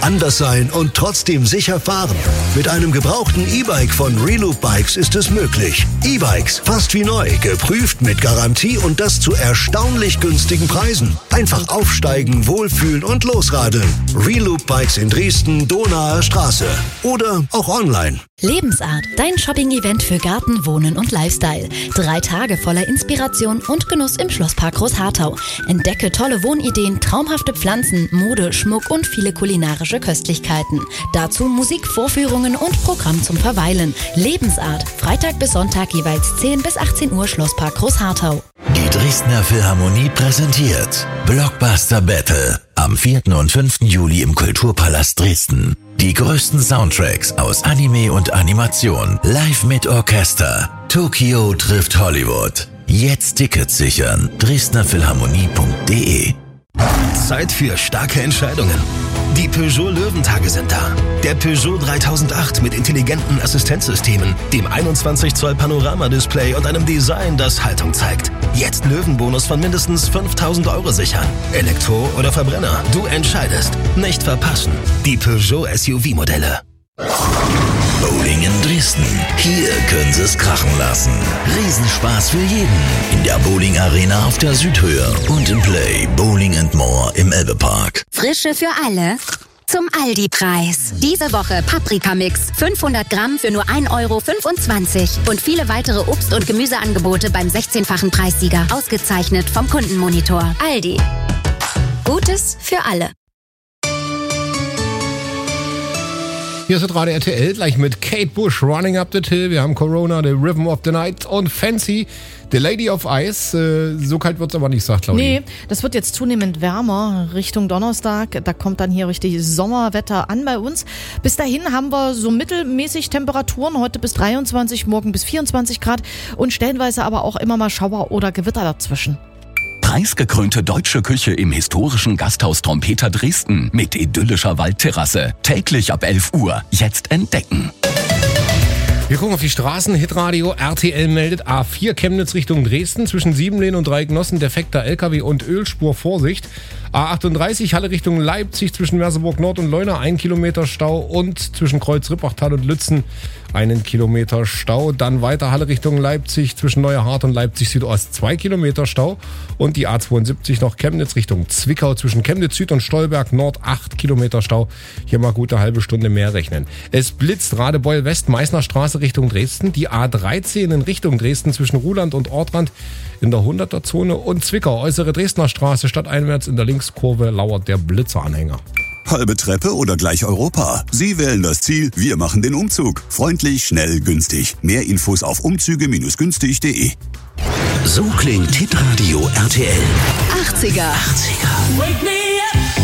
Anders sein und trotzdem sicher fahren. Mit einem gebrauchten E-Bike von Reloop Bikes ist es möglich. E-Bikes, fast wie neu, geprüft mit Garantie und das zu erstaunlich günstigen Preisen. Einfach aufsteigen, wohlfühlen und losradeln. Reloop Bikes in Dresden, Donaer Straße. Oder auch online. Lebensart, dein Shopping-Event für Garten, Wohnen und Lifestyle. 3 Tage voller Inspiration und Genuss im Schlosspark Großharthau. Entdecke tolle Wohnideen, traumhafte Pflanzen, Mode, Schmuck und viele kulinarische Köstlichkeiten. Dazu Musik, Vorführungen und Programm zum Verweilen. Lebensart, Freitag bis Sonntag jeweils 10 bis 18 Uhr Schlosspark Großharthau. Die Dresdner Philharmonie präsentiert Blockbuster Battle am 4. und 5. Juli im Kulturpalast Dresden. Die größten Soundtracks aus Anime und Animation, live mit Orchester. Tokio trifft Hollywood. Jetzt Tickets sichern. dresdnerphilharmonie.de. Zeit für starke Entscheidungen. Die Peugeot Löwentage sind da. Der Peugeot 3008 mit intelligenten Assistenzsystemen, dem 21 Zoll Panoramadisplay und einem Design, das Haltung zeigt. Jetzt Löwenbonus von mindestens 5.000 € sichern. Elektro oder Verbrenner, du entscheidest. Nicht verpassen. Die Peugeot SUV-Modelle. Bowling in Dresden. Hier können Sie es krachen lassen. Riesenspaß für jeden. In der Bowling Arena auf der Südhöhe und im Play Bowling & More im Elbepark. Frische für alle zum Aldi-Preis. Diese Woche Paprikamix 500 Gramm für nur 1,25 € und viele weitere Obst- und Gemüseangebote beim 16-fachen Preissieger. Ausgezeichnet vom Kundenmonitor. Aldi. Gutes für alle. Hier ist Radio RTL, gleich mit Kate Bush, Running Up the Hill. Wir haben Corona, The Rhythm of the Night und Fancy, The Lady of Ice. So kalt wird es aber nicht, sagt Claudia. Nee, das wird jetzt zunehmend wärmer Richtung Donnerstag. Da kommt dann hier richtig Sommerwetter an bei uns. Bis dahin haben wir so mittelmäßig Temperaturen, heute bis 23, morgen bis 24 Grad und stellenweise aber auch immer mal Schauer oder Gewitter dazwischen. Preisgekrönte deutsche Küche im historischen Gasthaus Trompeter Dresden mit idyllischer Waldterrasse. Täglich ab 11 Uhr. Jetzt entdecken. Wir gucken auf die Straßen. Hitradio RTL meldet A4 Chemnitz Richtung Dresden. Zwischen Siebenlehn und Dreiecknossen defekter LKW und Ölspur. Vorsicht. A38 Halle Richtung Leipzig zwischen Merseburg Nord und Leuna 1 Kilometer Stau und zwischen Kreuz-Rippachtal und Lützen 1 Kilometer Stau. Dann weiter Halle Richtung Leipzig zwischen Neuerhardt und Leipzig Südost 2 Kilometer Stau. Und die A72 noch Chemnitz Richtung Zwickau zwischen Chemnitz Süd und Stolberg Nord 8 Kilometer Stau. Hier mal gute halbe Stunde mehr rechnen. Es blitzt Radebeul West Meißner Straße Richtung Dresden. Die A13 in Richtung Dresden zwischen Ruhland und Ortrand in der 100er-Zone. Und Zwickau äußere Dresdner Straße stadteinwärts in der Linkskurve lauert der Blitzeranhänger. Halbe Treppe oder gleich Europa? Sie wählen das Ziel, wir machen den Umzug. Freundlich, schnell, günstig. Mehr Infos auf umzüge-günstig.de. So klingt Hitradio RTL. 80er. Wake me up.